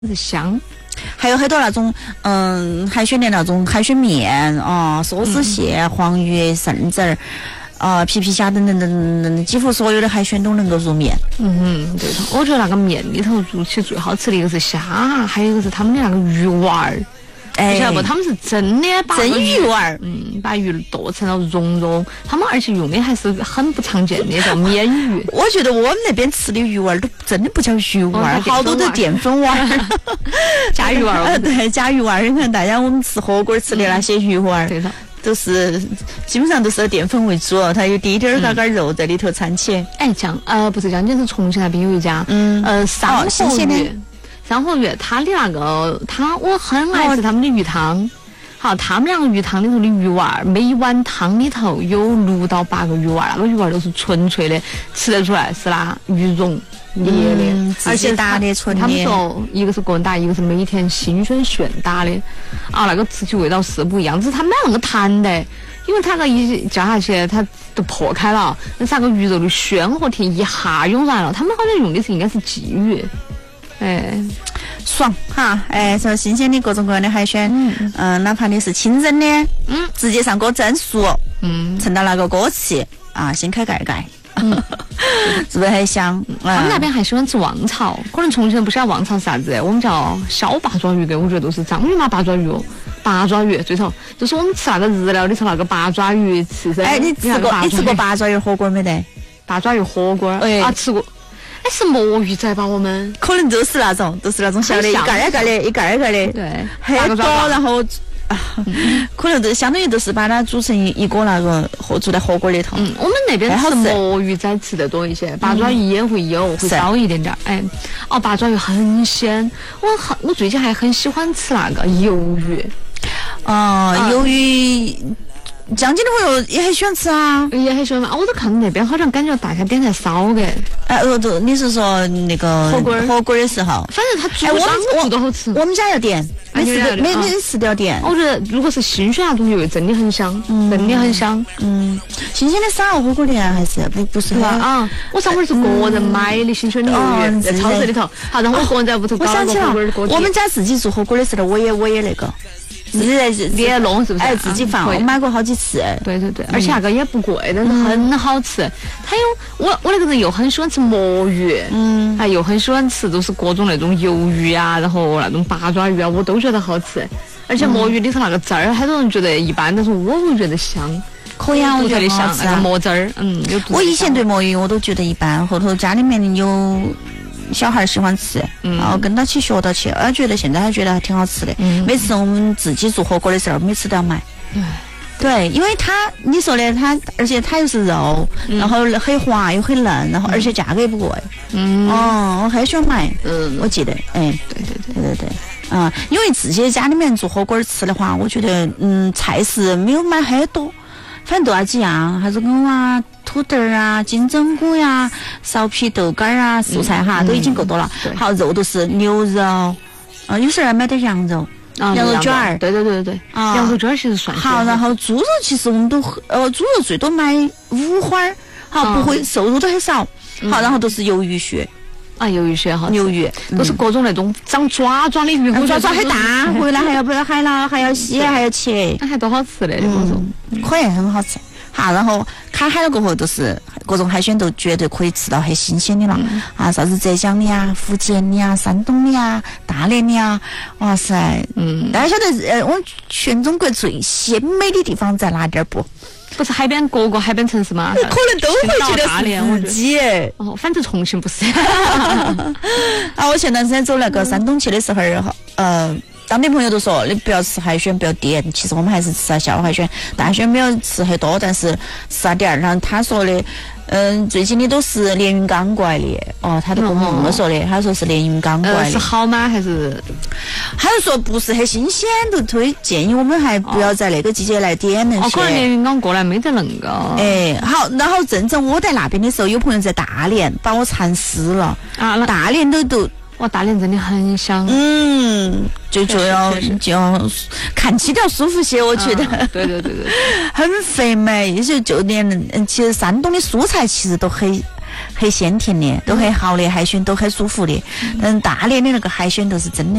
是香。 还有很多那种海鲜的那种海鲜面啊，梭子蟹、黄鱼、肾子儿皮皮虾等等等等，几乎所有的海鲜都能够入面。 对的，我觉得那个面里头入起最好吃的一个是虾，还有一个是他们的那个鱼丸儿。你晓得不？他们是真的把真鱼丸儿， 把鱼剁成了蓉蓉。他们而且用的还是很不常见的，叫鲶鱼。 我觉得我们那边吃的鱼丸儿都真的不叫鱼丸儿，好多都淀粉丸儿， 加鱼丸儿。 对，加鱼丸儿。你看大家我们吃火锅吃的那些鱼丸儿， 对的， 都是基本上都是淀粉为主，它有滴点儿嘎嘎肉在里头掺起。 不是江津，是重庆那边有一家，三活鱼。三活鱼，它的那个我很爱吃他们的鱼汤。好，他们两个鱼汤里头的鱼丸儿，每一碗汤里头有6到8个鱼丸儿，那个鱼丸儿都是纯粹的，吃得出来是那鱼蓉捏的， 而且打的纯的。 他们说一个是个人打，一个是每天新鲜现打的，那个吃起味道是不一样，只是他们那个弹的，因为它个一加下去，它都破开了，那是那个鱼肉的鲜和甜一下涌上来了。他们好像用的是应该是鲫鱼。 爽哈！说新鲜的各种各样的海鲜，哪怕你是清蒸的，直接上锅蒸熟，盛到那个锅气啊，掀开盖盖，是不是很香？ 他们那边还喜欢吃旺草，可能重庆人不晓得旺草是啥子，我们叫小八爪鱼的，我觉得都是章鱼嘛八爪鱼哦，八爪鱼最头就是我们吃那个日料里头那个八爪鱼刺身。 你吃过八爪鱼火锅没得？ 八爪鱼火锅吃过。是魔芋仔吧？我们可能都是那种小的，一盖一盖的， 对， 很多，然后可能都相当于都是把它煮成一锅那个煮在火锅里头。 我们那边吃魔芋仔吃得多一些，八爪鱼也会有，会少一点点。八爪鱼很鲜，我最近还很喜欢吃那个鱿鱼。 鱿鱼。江津的朋友也很喜欢吃啊， 也很喜欢嘛。我都看那边好像感觉大家点在烧的。 你是说那个火锅的时候？ 反正他煮都好吃。 我们家要点，每次都要点。 我觉得如果是新鲜那种鱿鱼，真的很香，真的很香。 新鲜的烧火锅店还是不是很啊？我上回是个人买的新鲜的鱿鱼，在超市里头。好，然后我个人在屋头搞了个火锅的锅底。 我们家自己做火锅的时候，我也那个。自己弄是不是？ 自己放，我买过好几次。 对，而且那个也不贵，但是很好吃。它有我那个人又很喜欢吃魔芋，又很喜欢吃都是各种那种鱿鱼啊，然后那种八爪鱼啊，我都觉得好吃。而且魔芋里头那个汁儿，很多人觉得一般，但是我会觉得香。 可以啊，我觉得香那个魔汁儿， 我以前对魔芋我都觉得一般，后头家里面有。小孩喜欢吃，然后跟到起学到起，觉得现在还觉得还挺好吃的。每次我们自己做火锅的时候，每次都要买。对，因为你说的而且它又是肉，然后很滑又很嫩，然后而且价格也不贵。我很喜欢买。我记得，对，因为自己家里面做火锅吃的话，我觉得菜式没有买很多。反正都那几样，啥子藕啊、土豆啊、金针菇呀、苕皮豆干啊、素菜哈，都已经够多了。好，肉都是牛肉，有时候要买点羊肉，羊肉卷儿。 对，羊肉卷儿其实算好。然后猪肉其实我们都猪肉最多买5花，好，不会瘦肉都很少。好，然后都是鱿鱼血。 鱿鱼血好吃， 鱿鱼都是各种那种长爪爪的鱼， 爪很大，回来还要海捞，还要洗，还要切， 还多好吃的，你说可以很好吃。好，然后开海了过后，都是各种海鲜都绝对可以吃到很新鲜的了。啥子浙江的呀、福建的呀、山东的呀、大连的呀，哇塞，大家晓得我们全中国最鲜美的地方在哪点不？ 不是各个海边城市吗？ 可能都会觉得是自己。 反正重庆不是。 我前段时间走那个山东去的时候，当地朋友都说你不要吃海鲜，不要点。其实我们还是吃小海鲜，大海鲜没有吃很多，但是吃点。然后他说的，最近的都是连云港过来的。他都跟我们说的，他说是连云港过来的。 是好吗？还是？ 他就说不是很新鲜，都建议我们还不要在那个季节来点那些。 可能连云港过来没得那个。 好，然后正我在那边的时候，有朋友在大连把我馋死了。大连都。 大连真的很香。 就要看起来舒服些，我觉得。 对。 很肥美，就连其实山东的蔬菜其实都很很鲜甜的，都很好的海鲜，都很舒服的。但大连的那个海鲜都是真的。